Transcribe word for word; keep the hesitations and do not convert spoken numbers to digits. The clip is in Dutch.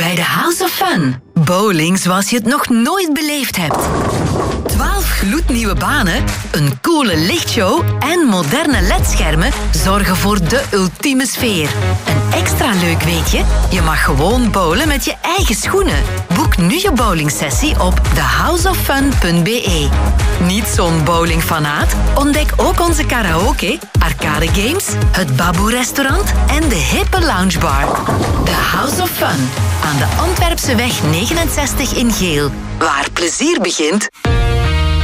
bij de House of Fun. Bowling zoals je het nog nooit beleefd hebt. twaalf gloednieuwe banen, een coole lichtshow en moderne ledschermen zorgen voor de ultieme sfeer. Een extra leuk weetje, je mag gewoon bowlen met je eigen schoenen. Boek nu je bowlingsessie op the house of fun punt b e. Niet zo'n bowlingfanaat? Ontdek ook onze karaoke, arcade games, het Baboe-restaurant en de hippe loungebar. The House of Fun, aan de Antwerpseweg negenenzestig in Geel. Waar plezier begint...